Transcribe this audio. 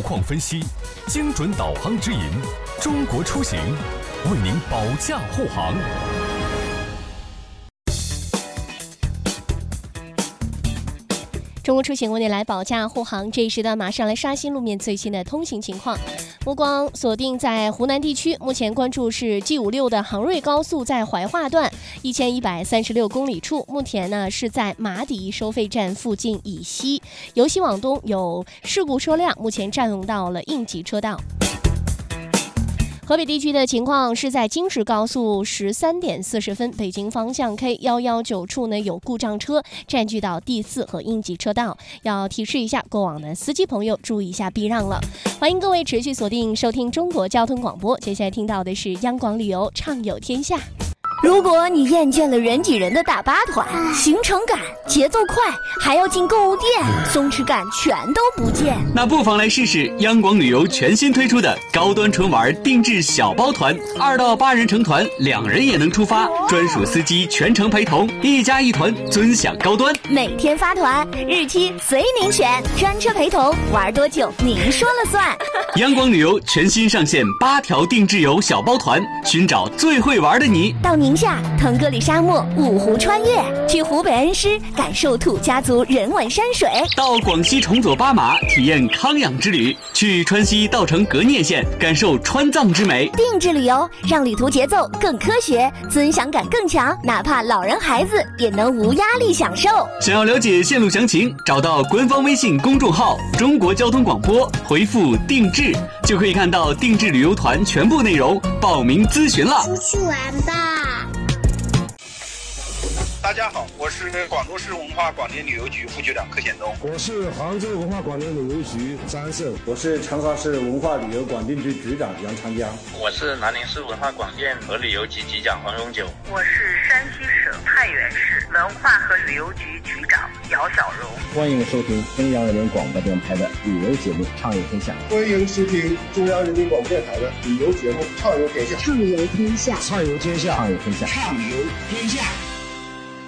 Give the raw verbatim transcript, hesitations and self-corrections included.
况分析，精准导航指引，中国出行为您保驾护航。 中国出行为您来保驾护航，这一时段马上来刷新路面最新的通行情况。目光锁定在湖南地区，目前关注是 G 五十六 的杭瑞高速在怀化段一千一百三十六公里处，目前呢是在马底收费站附近以西，由西往东有事故车辆，目前占用到了应急车道。河北地区的情况是在京石高速十三点四十分，北京方向 K 一一九处呢有故障车占据到第四和应急车道，要提示一下过往的司机朋友注意一下避让了。欢迎各位持续锁定收听中国交通广播，接下来听到的是央广旅游畅游天下。 如果你厌倦了人挤人的大巴团，行程赶、节奏快，还要进购物店，松弛感全都不见， 那不妨来试试央广旅游全新推出的高端纯玩定制小包团，二到八人成团，两人也能出发，专属司机全程陪同，一家一团，尊享高端。 每天发团，日期随您选，专车陪同，玩多久您说了算。 央广旅游全新上线八条定制游小包团，寻找最会玩的你。 到宁夏腾格里沙漠五湖穿越，去湖北恩施感受土家族人文山水， 到广西崇左巴马体验康养之旅，去川西稻城革聂县感受川藏之美。 定制旅游让旅途节奏更科学，尊享感更强，哪怕老人孩子也能无压力享受。 想要了解线路详情，找到官方微信公众号中国交通广播，回复定制就可以看到定制旅游团全部内容，报名咨询了。 出去玩吧。 大家好，我是广州市文化广电旅游局副局长柯显东。 我是杭州文化广电旅游局张胜。 我是成华市文化旅游广电局局长杨长江。 我是南宁市文化广电和旅游局局长黄永久。 我是山西省太原市文化和旅游局局长姚小荣。 欢迎收听中央人民广播电台的旅游节目《畅游天下》。 欢迎收听中央人民广播电台的旅游节目《畅游天下》。 畅游天下， 畅游天下，畅游天下， 畅游天下。